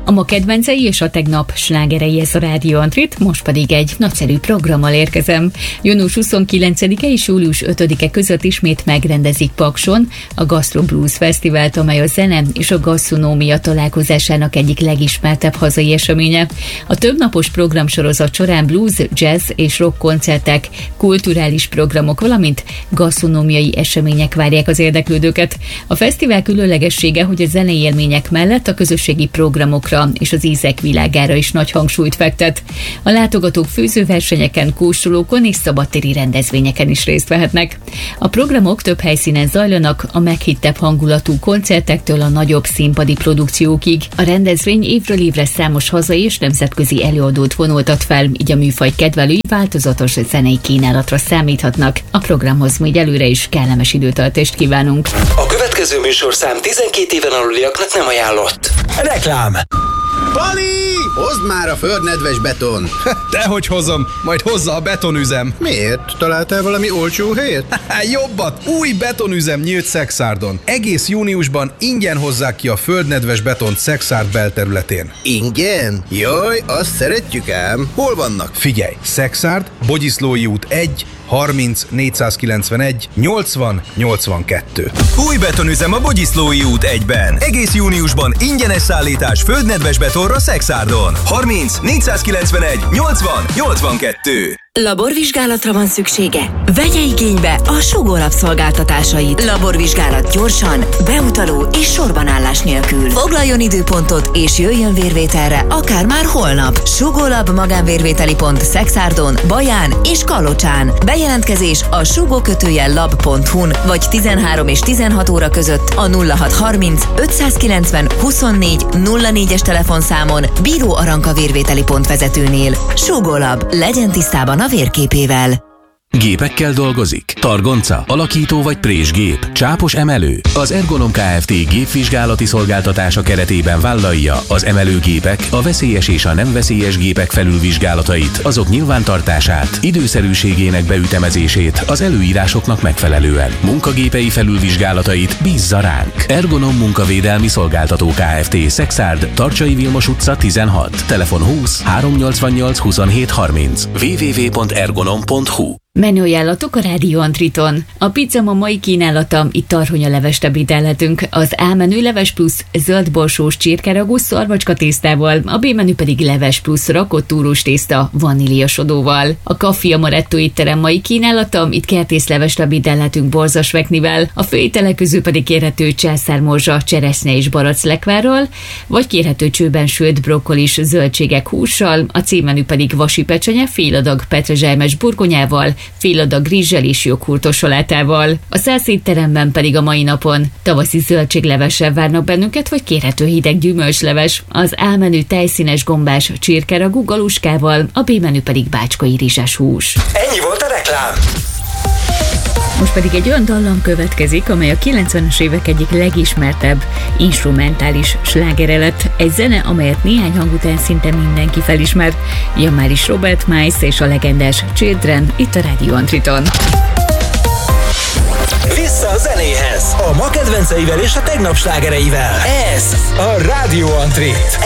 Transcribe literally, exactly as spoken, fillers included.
A ma kedvencei és a tegnap slágerei, ez a Rádió Antrit, most pedig egy nagyszerű programmal érkezem. június huszonkilencedike és július ötödike között ismét megrendezik Pakson a Gastro Blues Fesztivált, amely a zene és a gasztronómia találkozásának egyik legismertebb hazai eseménye. A többnapos programsorozat során blues, jazz és rock koncertek, kulturális programok, valamint gasztronómiai események várják az érdeklődőket. A fesztivál különlegessége, hogy a zenei élmények mellett a közösségi programokra és az ízek világára is nagy hangsúlyt fektet. A látogatók főzőversenyeken, kóstolókon és szabadtéri rendezvényeken is részt vehetnek. A programok több helyszínen zajlanak, a meghittebb hangulatú koncertektől a nagyobb színpadi produkciókig. A rendezvény évről évre számos hazai és nemzetközi előadót vonultat fel, így a műfaj kedvelői változatos zenei kínálatra számíthatnak. A programhoz még előre is kellemes időtöltést kívánunk. A következő műsorszám tizenkét éven aluliaknak nem ajánlott. Reklám! Pali! Hozd már a földnedves beton! Dehogy hozom, majd hozza a betonüzem. Miért? Találtál valami olcsó helyet? Jobbat! Új betonüzem nyílt Szexárdon. Egész júniusban ingyen hozzák ki a földnedves betont Szexárd belterületén. Ingyen? Jaj, azt szeretjük ám. Hol vannak? Figyelj! Szexárd, Bogyiszlói út egy, harminc, négyszázkilencvenegy, nyolcvan, nyolcvankettő. Új betonüzem a Bogyiszlói út egyben. Egész júniusban ingyenes szállítás földnedves betonra Szexárdon. harminc, négyszázkilencvenegy, nyolcvan, nyolcvankettő. Laborvizsgálatra van szüksége? Vegye igénybe a Sugó Lab szolgáltatásait. Laborvizsgálat gyorsan, beutaló és sorbanállás nélkül. Foglaljon időpontot és jöjjön vérvételre akár már holnap. Sugó Lab magánvérvételi pont Szexárdon, Baján és Kalocsán. Bejelentkezés a sugó-lab pont hu-n vagy tizenhárom és tizenhat óra között a nulla hat harminc, ötszázkilencven, huszonnégy, nulla négyes telefonszámon Bíró Aranka vérvételi pont vezetőnél. Sugó Lab, legyen tisztában a vérképével. Gépekkel dolgozik? Targonca, alakító vagy présgép? Csápos emelő? Az Ergonom Kft. Gépvizsgálati szolgáltatása keretében vállalja az emelőgépek, a veszélyes és a nem veszélyes gépek felülvizsgálatait, azok nyilvántartását, időszerűségének beütemezését az előírásoknak megfelelően. Munkagépei felülvizsgálatait bízza ránk. Ergonom Munkavédelmi Szolgáltató Kft. Szexárd, Tarcsai Vilmos utca tizenhat. Telefon húsz, háromszáznyolcvannyolc, huszonhét harminc. double-u double-u double-u pont ergonom pont hu. Menüajánlatok a Rádió Antriton. A pizza ma mai kínálata, itt tarhonyalevest ebédelhetünk. Az A menü leves plusz zöld borsós csirkeragú szarvacska tésztával, a B menü pedig leves plusz rakott túrós tészta vaníliasodóval. A Café Amaretto étterem mai kínálata, itt kertészlevest ebédelhetünk borzasveknivel, a főételek közül pedig kérhető császármorzsa, cseresznye és baraclekvárral, vagy kérhető csőben sült brokkolis zöldségek hússal, a C menü pedig vasi pecsenye, fél adag petrezselymes burgonyával, fél adag rizssel és joghurtos salátával. A szász étteremben pedig a mai napon tavaszi zöldséglevessel várnak bennünket, vagy kérhető hideg gyümölcsleves. Az A menü tejszínes gombás csirkeragú galuskával, a B menü pedig bácskai rizses hús. Ennyi volt a reklám! Most pedig egy olyan dallam következik, amely a kilencvenes évek egyik legismertebb instrumentális slágere lett. Egy zene, amelyet néhány hang után szinte mindenki felismer. Jön már is Robert Miles és a legendás Children itt a Rádió Antriton. Vissza a zenéhez! A ma kedvenceivel és a tegnap slágereivel. Ez a Rádió Antrit.